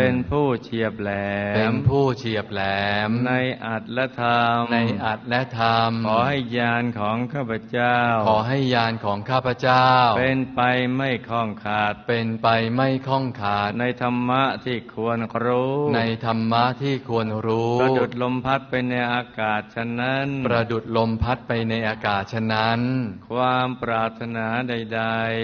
เป็นผู้เฉียบแหลมเป็นผู้เฉียบแหลมในอัตและธรรมในอัตและธรรมขอให้ญาณของข้าพเจ้าขอให้ญาณของข้าพเจ้าเป็นไปไม่ข้องขาดเป็นไปไม่ข้องขาดในธรรมะที่ควรรู้ในธรรมะที่ควรรู้ประดุจลมพัดไปในอากาศฉะนั้นประดุจลมพัดไปในอากาศฉะนั้นความปรารถนาใด